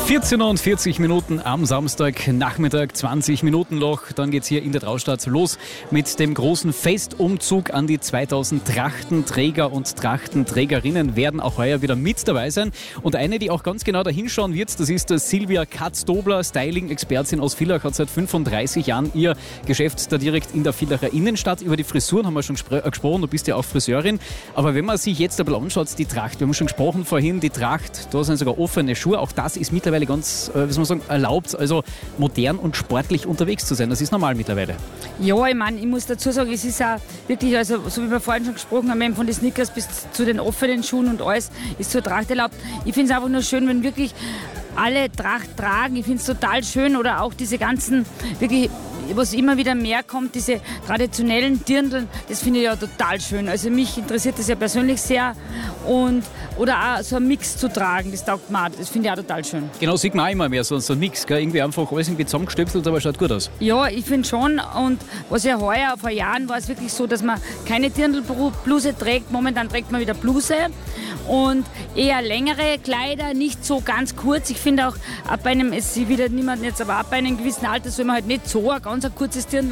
14:40 am Samstagnachmittag, 20 Minuten Loch. Dann geht's hier in der Traustad los mit dem großen Festumzug an die 2000 Trachtenträger und Trachtenträgerinnen werden auch heuer wieder mit dabei sein. Und eine, die auch ganz genau da hinschauen wird, das ist Silvia Katz-Dobler, Styling-Expertin aus Villach, hat seit 35 Jahren ihr Geschäft da direkt in der Villacher Innenstadt. Über die Frisuren haben wir schon gesprochen, du bist ja auch Friseurin. Aber wenn man sich jetzt ein bisschen anschaut, die Tracht, wir haben schon gesprochen vorhin, die Tracht, da sind sogar offene Schuhe, auch das ist mittlerweile ganz, wie soll man sagen, erlaubt, also modern und sportlich unterwegs zu sein. Das ist normal mittlerweile. Ja, ich meine, ich muss dazu sagen, es ist auch wirklich, also so wie wir vorhin schon gesprochen haben, von den Sneakers bis zu den offenen Schuhen und alles ist zur Tracht erlaubt. Ich finde es einfach nur schön, wenn wirklich alle Tracht tragen. Ich finde es total schön oder auch diese ganzen, wirklich, was immer wieder mehr kommt, diese traditionellen Dirndln, das finde ich ja total schön. Also mich interessiert das ja persönlich sehr und oder auch so einen Mix zu tragen, das taugt mir auch, das finde ich auch total schön. Genau, sieht man auch immer mehr, so ein Mix, gell? Irgendwie einfach alles irgendwie zusammengestöpselt, aber schaut gut aus. Ja, ich finde schon und was ja heuer, vor Jahren war es wirklich so, dass man keine Dirndlbluse trägt, momentan trägt man wieder Bluse und eher längere Kleider, nicht so ganz kurz. Ich finde auch, ab einem, es wieder niemand jetzt, aber ab einem gewissen Alter soll man halt nicht so ein ganz kurzes Dirndl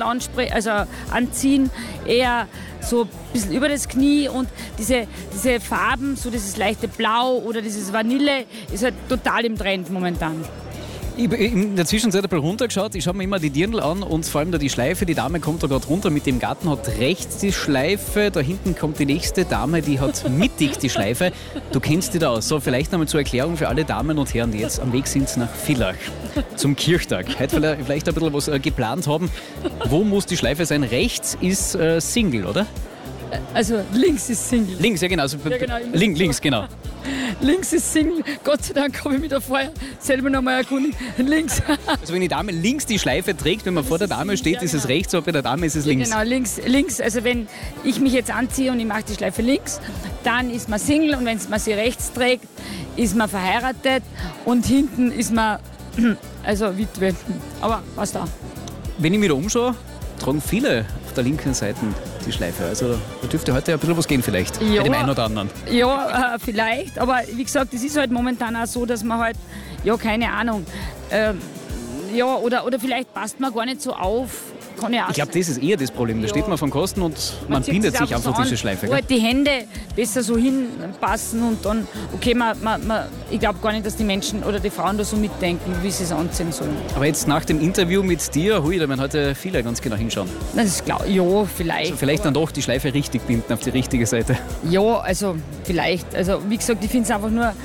anziehen, eher so ein bisschen über das Knie und diese Farben, so dieses leichte Blau oder dieses Vanille, ist halt total im Trend momentan. Ich habe in der Zwischenzeit ein bisschen runtergeschaut, ich schaue mir immer die Dirndl an und vor allem da die Schleife, die Dame kommt da gerade runter mit dem Garten, hat rechts die Schleife, da hinten kommt die nächste Dame, die hat mittig die Schleife. Du kennst die da aus. So, vielleicht nochmal zur Erklärung für alle Damen und Herren, die jetzt am Weg sind nach Villach zum Kirchtag. Heute vielleicht ein bisschen was geplant haben. Wo muss die Schleife sein? Rechts ist Single, oder? Also links ist Single. Links, ja genau. Also ja, genau links, genau. Links ist Single. Gott sei Dank habe ich mich da vorher selber noch mal erkundigt. Links. Also wenn die Dame links die Schleife trägt, wenn man vor der Dame steht, ist es rechts, aber bei der Dame ist es links. Ja, genau, links. Also wenn ich mich jetzt anziehe und ich mache die Schleife links, dann ist man Single und wenn man sie rechts trägt, ist man verheiratet und hinten ist man also Witwe. Aber was da? Wenn ich mich da umschaue, tragen viele auf der linken Seite die Schleife. Also da dürfte heute ein bisschen was gehen vielleicht, ja, bei dem einen oder anderen. Ja, vielleicht. Aber wie gesagt, es ist halt momentan auch so, dass man halt, ja, keine Ahnung, ja, oder vielleicht passt man gar nicht so auf. Ich glaube, das ist eher das Problem. Da steht man vom Kosten und man bindet sich einfach diese Schleife. Wo halt die Hände besser so hinpassen und dann, okay, ich glaube gar nicht, dass die Menschen oder die Frauen da so mitdenken, wie sie es anziehen sollen. Aber jetzt nach dem Interview mit dir, da werden heute viele ganz genau hinschauen. Das ist klar, ja, vielleicht. Also vielleicht dann doch die Schleife richtig binden auf die richtige Seite. Ja, also vielleicht. Also wie gesagt, ich finde es einfach nur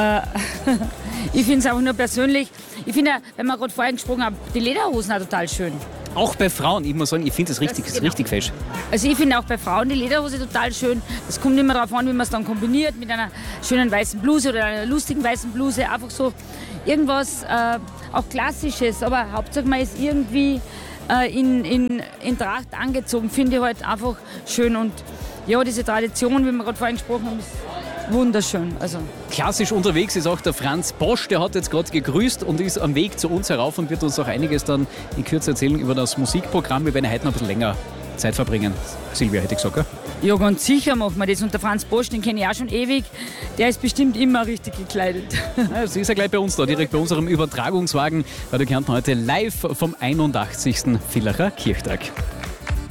persönlich. Ich finde, wenn wir gerade vorhin gesprochen haben, die Lederhosen auch total schön. Auch bei Frauen, ich muss sagen, ich finde das richtig fesch. Also ich finde auch bei Frauen die Lederhose total schön. Es kommt immer darauf an, wie man es dann kombiniert mit einer schönen weißen Bluse oder einer lustigen weißen Bluse. Einfach so irgendwas auch Klassisches, aber Hauptsache man ist irgendwie in Tracht angezogen. Finde ich halt einfach schön und ja, diese Tradition, wie wir gerade vorhin gesprochen haben, ist wunderschön. Also. Klassisch unterwegs ist auch der Franz Bosch, der hat jetzt gerade gegrüßt und ist am Weg zu uns herauf und wird uns auch einiges dann in Kürze erzählen über das Musikprogramm. Wir werden heute noch ein bisschen länger Zeit verbringen. Silvia, hätte ich gesagt, gell? Ja, ganz sicher machen wir das. Und der Franz Bosch, den kenne ich auch schon ewig, der ist bestimmt immer richtig gekleidet. Ja, sie ist ja gleich bei uns da, direkt bei unserem Übertragungswagen. Radio Kärnten heute live vom 81. Villacher Kirchtag.